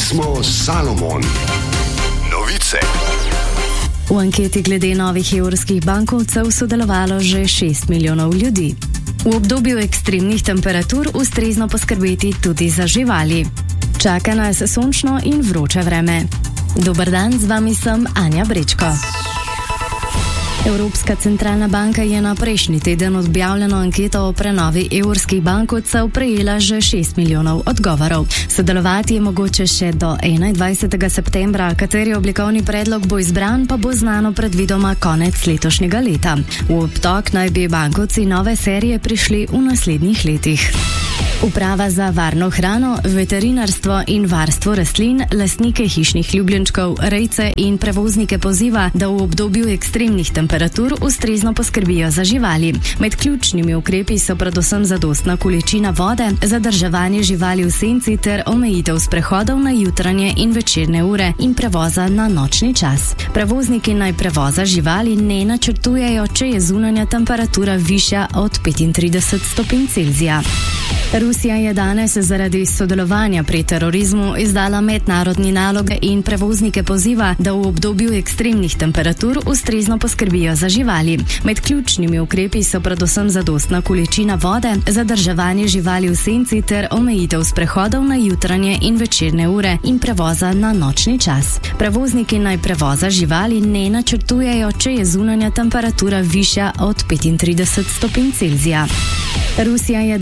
Pismo Salomon. Novice. V anketi glede novih evrskih bankovcev sodelovalo že 6 milijonov ljudi. V obdobju ekstremnih temperatur ustrezno poskrbeti tudi za živali. Čaka nas sončno in vroče vreme. Dober dan, z vami sem Anja Brečko. Evropska centralna banka je na prejšnji teden objavljeno anketo o prenovi evrskih bankovcev prejela že 6 milijonov odgovorov. Sodelovati je mogoče še do 21. septembra, kateri oblikovni predlog bo izbran, pa bo znano predvidoma konec letošnjega leta. V obtok naj bi bankovci nove serije prišli v naslednjih letih. Uprava za varno hrano, veterinarstvo in varstvo rastlin, lastnike hišnih ljubljenčkov, rejce in prevoznike poziva, da v obdobju ekstremnih temperatur ustrezno poskrbijo za živali. Med ključnimi ukrepi so predvsem zadostna količina vode, zadrževanje živali v senci ter omejitev sprehodov na jutranje in večerne ure in prevoza na nočni čas. Prevozniki naj prevoza živali ne načrtujejo, če je zunanja temperatura višja od 35 stopinj Celzija. Rusija je danes zaradi sodelovanja pri terorizmu izdala mednarodni nalog in prevoznike poziva, da v obdobju ekstremnih temperatur ustrezno poskrbijo za živali. Med ključnimi ukrepi so predvsem zadostna količina vode, zadrževanje živali v senci ter omejitev sprehodov na jutranje in večerne ure in prevoza na nočni čas. Prevozniki naj prevoza živali ne načrtujejo, če je zunanja temperatura višja od 35 stopinj Celzija. Rusija je